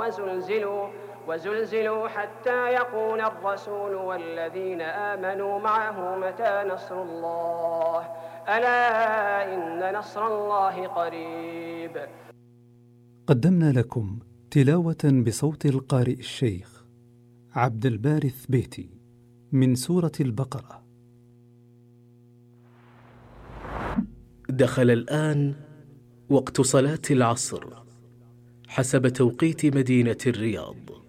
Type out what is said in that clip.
وزلزلوا حتى يقول الرسول والذين آمنوا معه متى نصر الله ألا إن نصر الله قريب. قدمنا لكم تلاوة بصوت القارئ الشيخ عبد الباري الثبيتي من سورة البقرة. دخل الآن وقت صلاة العصر حسب توقيت مدينة الرياض.